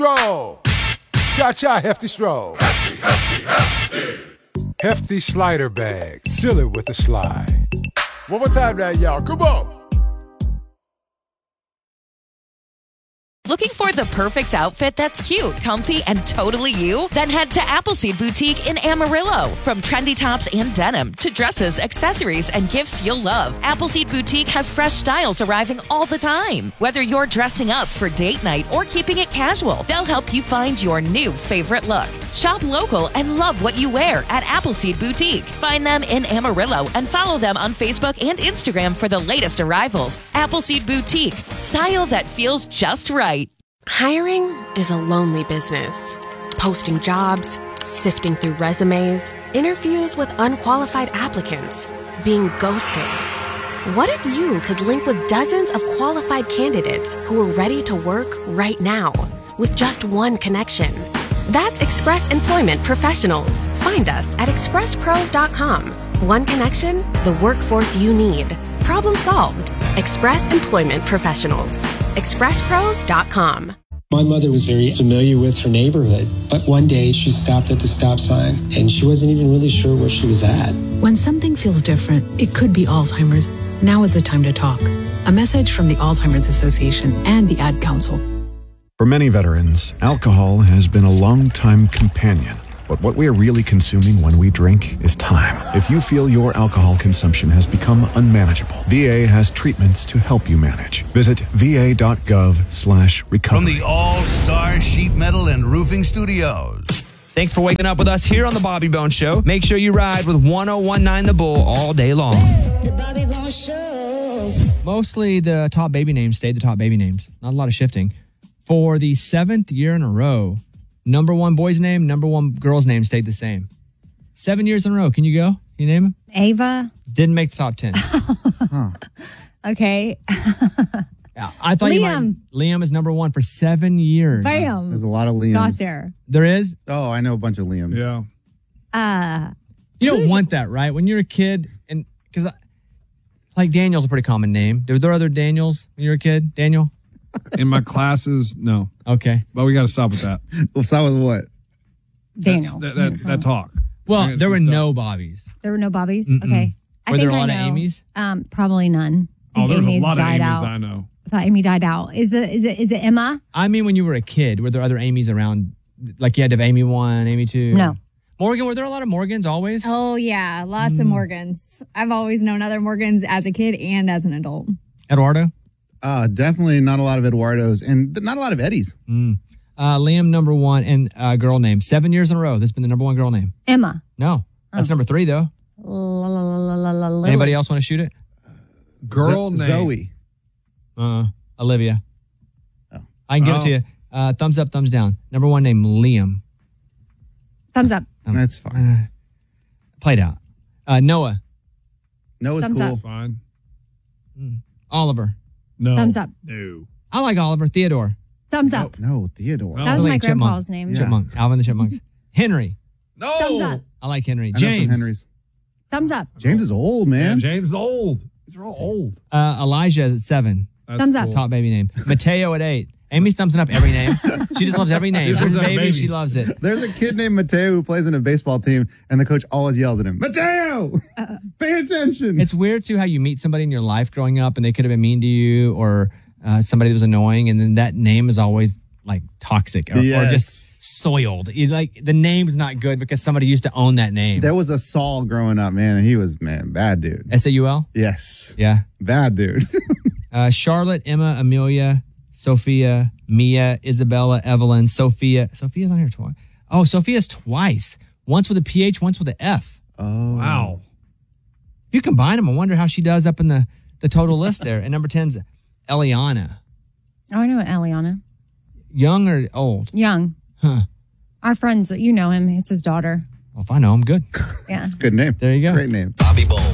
Stroll. Cha-cha, hefty stroll. Hefty, hefty, hefty. Hefty slider bag. Seal it with a slide. One more time now, y'all. Come on. Looking for the perfect outfit that's cute, comfy, and totally you? Then head to Appleseed Boutique in Amarillo. From trendy tops and denim to dresses, accessories, and gifts you'll love, Appleseed Boutique has fresh styles arriving all the time. Whether you're dressing up for date night or keeping it casual, they'll help you find your new favorite look. Shop local and love what you wear at Appleseed Boutique. Find them in Amarillo and follow them on Facebook and Instagram for the latest arrivals. Appleseed Boutique, style that feels just right. Hiring is a lonely business. Posting jobs, sifting through resumes, interviews with unqualified applicants, being ghosted. What if you could link with dozens of qualified candidates who are ready to work right now with just one connection? That's Express Employment Professionals. Find us at expresspros.com. One connection, the workforce you need. Problem solved. Express Employment Professionals. expresspros.com. My mother was very familiar with her neighborhood, but one day she stopped at the stop sign and she wasn't even really sure where she was at. When something feels different, it could be Alzheimer's. Now is the time to talk. A message from the Alzheimer's Association and the Ad Council. For many veterans, alcohol has been a long-time companion. But what we are really consuming when we drink is time. If you feel your alcohol consumption has become unmanageable, VA has treatments to help you manage. Visit va.gov/recovery. From the All-Star Sheet Metal and Roofing Studios. Thanks for waking up with us here on The Bobby Bones Show. Make sure you ride with 1019 The Bull all day long. The Bobby Bones Show. Mostly the top baby names stayed the top baby names. Not a lot of shifting. For the 7th year in a row, number one boy's name, number one girl's name stayed the same. 7 years in a row. Can you go? Can you name him? Ava. Didn't make the top 10. Okay. Yeah, I thought Liam is number one for 7 years. Bam. There's a lot of Liams. Got there. There is? Oh, I know a bunch of Liams. Yeah. You don't want that, right? When you're a kid, and because like Daniel's a pretty common name. Were there other Daniels when you were a kid? Daniel? In my classes, no. Okay. But we got to stop with that. We'll stop with what? Daniel. That talk. Well, there were no Bobbies. There were no Bobbies? Mm-mm. Okay. Were there a lot of Amy's? Probably none. Oh, there's Amy's a lot of died Amy's out. I know. I thought Amy died out. Is it Emma? I mean, when you were a kid, were there other Amy's around? Like you had to have Amy 1, Amy 2? No. Morgan, were there a lot of Morgans always? Oh, yeah. Lots of Morgans. I've always known other Morgans as a kid and as an adult. Eduardo? Definitely not a lot of Eduardos and not a lot of Eddies. Liam, number one, and girl name. 7 years in a row. That's been the number one girl name. Emma. No. That's number 3, though. Anybody else want to shoot it? Girl name. Zoe. Olivia. Oh. I can give it to you. Thumbs up, thumbs down. Number one name, Liam. Thumbs up. That's fine. Played out. Noah. Noah's Thumbs cool. up. Fine. Oliver. No. Thumbs up. No. I like Oliver. Theodore. Thumbs up. No, Theodore. No. That was my Like Chipmunk. grandpa's name. Yeah. Chipmunk. Alvin the Chipmunks. Henry. No. Thumbs up. I like Henry. I know some James. Henrys. Thumbs up. James is old, Yeah, man. James is old. These are all old. Elijah at 7. That's Thumbs up. cool. Top baby name. Mateo at 8. Amy's thumbsing up every name. She just loves every name. She She's loves a that baby. baby. She loves it. There's a kid named Mateo who plays in a baseball team, and the coach always yells at him, Mateo, pay attention. It's weird, too, how you meet somebody in your life growing up and they could have been mean to you or somebody that was annoying, and then that name is always like toxic or just soiled. The name's not good because somebody used to own that name. There was a Saul growing up, man, and he was, bad dude. Saul? Yes. Yeah. Bad dude. Charlotte, Emma, Amelia, Sophia, Mia, Isabella, Evelyn, Sophia. Sophia's on here twice. Oh, Sophia's twice. Once with a PH, once with an F. Oh. Wow. If you combine them, I wonder how she does up in the total list there. And number 10's Eliana. Oh, I know Eliana. Young or old? Young. Huh. Our friends, you know him. It's his daughter. Well, if I know him, good. Yeah. It's a good name. There you go. Great name. Bobby Bones.